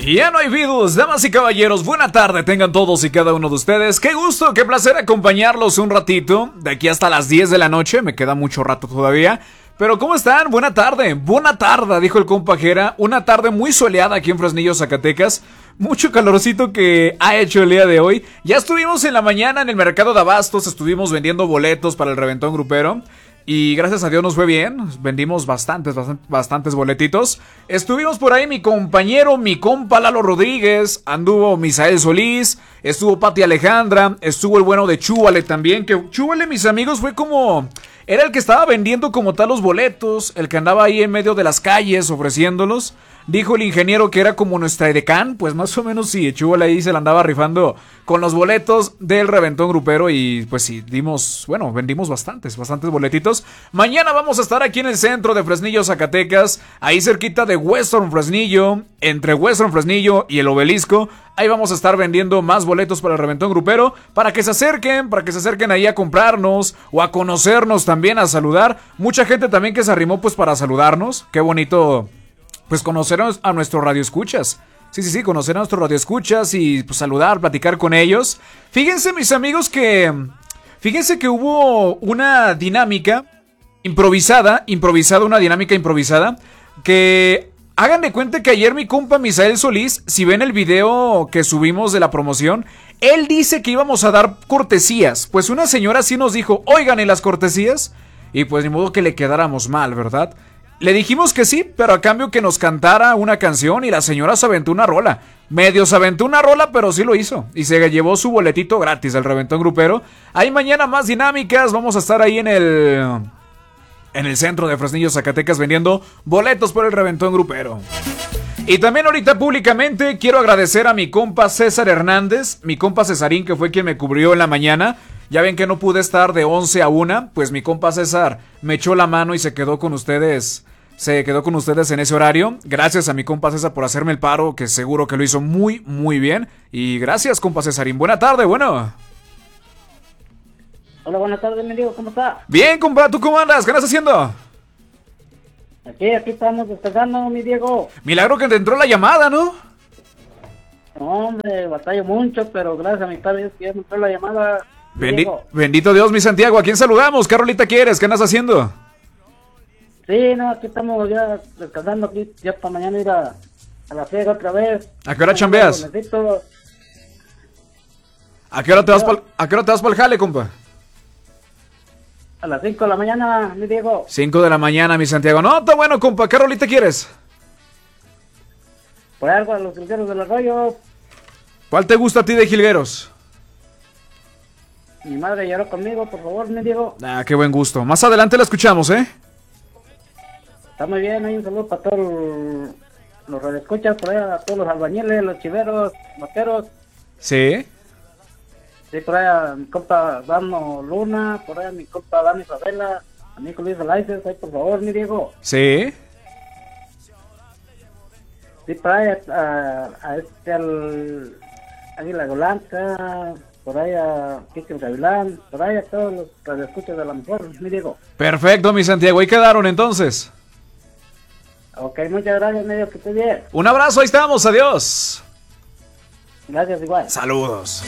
Ya no hay virus, damas y caballeros, buena tarde tengan todos y cada uno de ustedes. Qué gusto, qué placer acompañarlos un ratito, de aquí hasta las 10 de la noche, me queda mucho rato todavía. Pero ¿cómo están? Buena tarde, dijo el compa Jera. Una tarde muy soleada aquí en Fresnillo, Zacatecas. Mucho calorcito que ha hecho el día de hoy. Ya estuvimos en la mañana en el mercado de abastos, estuvimos vendiendo boletos para el reventón grupero. Y gracias a Dios nos fue bien, vendimos bastantes boletitos. Estuvimos por ahí mi compañero, mi compa Lalo Rodríguez, anduvo Misael Solís, estuvo Pati Alejandra, estuvo el bueno de Chúbale también, que Chúbale, mis amigos, fue como... Era el que estaba vendiendo como tal los boletos, el que andaba ahí en medio de las calles ofreciéndolos. Dijo el ingeniero que era como nuestra edecán, pues más o menos sí, Chúbale ahí se la andaba rifando con los boletos del reventón grupero y pues sí, vendimos bastantes boletitos. Mañana vamos a estar aquí en el centro de Fresnillo, Zacatecas, ahí cerquita de Western Fresnillo, entre Western Fresnillo y el Obelisco. Ahí vamos a estar vendiendo más boletos para el reventón grupero, para que se acerquen ahí a comprarnos o a conocernos también, a saludar. Mucha gente también que se arrimó pues para saludarnos, qué bonito pues conocer a nuestros radioescuchas. Sí, conocer a nuestros radioescuchas y pues saludar, platicar con ellos. Fíjense mis amigos que hubo una dinámica improvisada, que... Hagan de cuenta que ayer mi compa Misael Solís, si ven el video que subimos de la promoción, él dice que íbamos a dar cortesías. Pues una señora sí nos dijo, oigan, ¿y las cortesías? Y pues ni modo que le quedáramos mal, ¿verdad? Le dijimos que sí, pero a cambio que nos cantara una canción y la señora se aventó una rola. Medio se aventó una rola, pero sí lo hizo. Y se llevó su boletito gratis del reventón grupero. Hay mañana más dinámicas, vamos a estar ahí en el centro de Fresnillo, Zacatecas, vendiendo boletos por el reventón grupero. Y también ahorita públicamente quiero agradecer a mi compa César Hernández, mi compa Cesarín, que fue quien me cubrió en la mañana. Ya ven que no pude estar de 11 a 1, pues mi compa César me echó la mano y se quedó con ustedes en ese horario. Gracias a mi compa César por hacerme el paro, que seguro que lo hizo muy, muy bien. Y gracias, compa Cesarín. Buena tarde, bueno. Hola, buenas tardes, mi Diego, ¿cómo está? Bien, compa, ¿tú cómo andas? ¿Qué andas haciendo? Aquí estamos descansando, mi Diego. Milagro que te entró la llamada, ¿no? No, hombre, batallo mucho, pero gracias a mi padre que ya me entró la llamada. Bendito Dios, mi Santiago. ¿A quién saludamos? ¿Qué rolita quieres? ¿Qué andas haciendo? Sí, no, aquí estamos ya descansando, aquí ya para mañana ir a la friega otra vez. ¿A qué hora chambeas? ¿A qué hora te vas para el jale, compa? A las 5 de la mañana, mi Diego. 5 de la mañana, mi Santiago. No, está bueno, compa. ¿Qué rolita quieres? Por algo a los Jilgueros del Arroyo. ¿Cuál te gusta a ti de Jilgueros? Mi madre lloró conmigo, por favor, mi Diego. Ah, qué buen gusto. Más adelante la escuchamos, ¿eh? Está muy bien. Hay un saludo para todos los radioescuchas, por ahí a todos los albañiles, los chiveros, vaqueros. Sí. Sí, por ahí a mi compa Dano Luna, por ahí a mi compa Dani Isabela, a mi Luis Velázquez, ahí por favor, mi Diego. Sí. Sí, por ahí al Águila Golanca, por ahí a Kike Gavilán, por ahí a todos los radioescuchas de la mejor, mi Diego. Perfecto, mi Santiago, ahí quedaron entonces. Ok, muchas gracias, mi Diego, que estés bien. Un abrazo, ahí estamos, adiós. Gracias, igual. Saludos.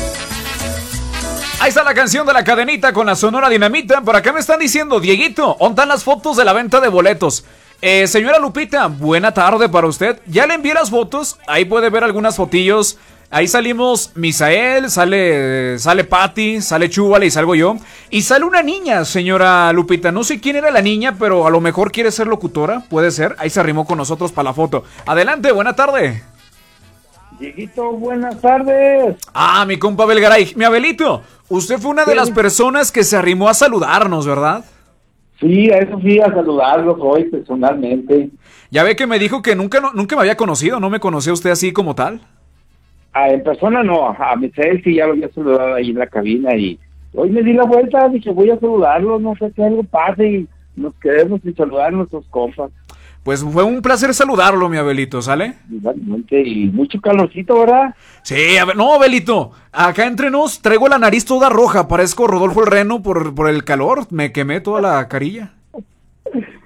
Ahí está la canción de la cadenita con la Sonora Dinamita. Por acá me están diciendo, Dieguito, ¿dónde están las fotos de la venta de boletos? Señora Lupita, buena tarde para usted. Ya le envié las fotos, ahí puede ver algunas fotillos. Ahí salimos Misael, sale Pati, sale Chúbale y salgo yo. Y sale una niña, señora Lupita. No sé quién era la niña, pero a lo mejor quiere ser locutora, puede ser. Ahí se arrimó con nosotros para la foto. Adelante, buena tarde. Dieguito, buenas tardes. Ah, mi compa Belgaray. Mi Abelito, usted fue una de las personas que se arrimó a saludarnos, ¿verdad? Sí, a eso sí, a saludarlos hoy personalmente. Ya ve que me dijo que nunca me había conocido, ¿no me conocía usted así como tal? En persona no, a Misael sí ya lo había saludado ahí en la cabina y hoy me di la vuelta, dije voy a saludarlos, no sé que algo pase y nos quedemos sin saludar a nuestros compas. Pues fue un placer saludarlo, mi Abelito, ¿sale? Igualmente, y mucho calorcito, ¿verdad? Sí, a ver, no, Abelito, acá entre nos traigo la nariz toda roja, parezco Rodolfo el Reno por el calor, me quemé toda la carilla.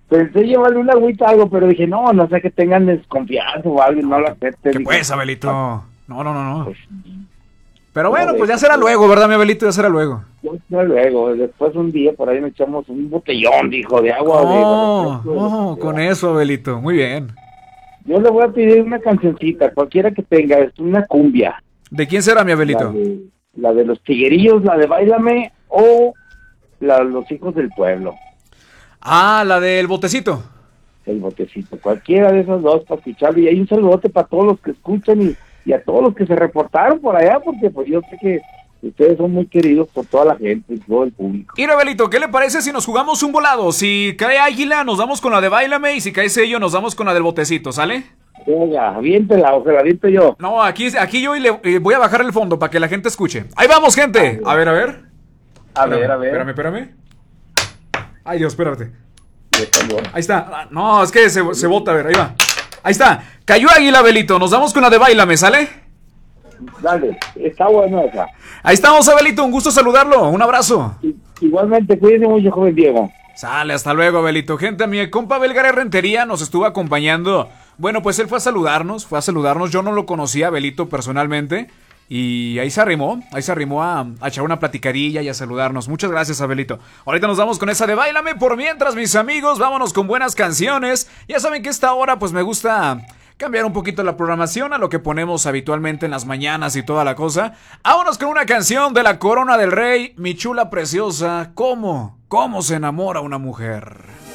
Pensé llevarle una agüita o algo, pero dije, no sé que tengan desconfianza o algo y no lo acepten. ¿Qué Dije, pues, Abelito? No. pues, Pero bueno, no, pues ya será luego, ¿verdad, mi Abelito? Ya será luego. yo luego, después un día por ahí nos echamos un botellón, dijo, de agua. Con eso, Abelito. Muy bien. Yo le voy a pedir una cancioncita, cualquiera que tenga, es una cumbia. ¿De quién será, mi Abelito? La de los Tiguerillos, la de Báilame o la de los Hijos del Pueblo. Ah, la del botecito. El botecito, cualquiera de esas dos para escucharlo. Y hay un saludote para todos los que escuchan y a todos los que se reportaron por allá, porque pues yo sé que ustedes son muy queridos por toda la gente y todo el público. Mira, Abelito, ¿qué le parece si nos jugamos un volado? Si cae Águila, nos vamos con la de Báilame, y si cae Sello, nos vamos con la del botecito, ¿sale? Venga, aviéntela o se la aviento yo. No, aquí yo voy a bajar el fondo para que la gente escuche. ¡Ahí vamos, gente! A ver. A ver. Espérame. Ay, Dios, espérate. Ahí está. No, es que se bota, a ver, ahí va. Ahí está. Cayó Águila, Abelito. Nos vamos con la de Báilame, ¿sale? Dale, está bueno esa. Ahí estamos, Abelito. Un gusto saludarlo. Un abrazo. Igualmente, cuídense mucho, joven Diego. Sale, hasta luego, Abelito. Gente, mi compa Belgar Rentería nos estuvo acompañando. Bueno, pues él fue a saludarnos. Yo no lo conocía, Abelito, personalmente. Y ahí se arrimó a echar una platicadilla y a saludarnos. Muchas gracias, Abelito. Ahorita nos vamos con esa de Báilame. Por mientras, mis amigos, vámonos con buenas canciones. Ya saben que esta hora pues me gusta cambiar un poquito la programación a lo que ponemos habitualmente en las mañanas y toda la cosa. Vámonos con una canción de la Corona del Rey, Mi Chula Preciosa. ¿Cómo se enamora una mujer?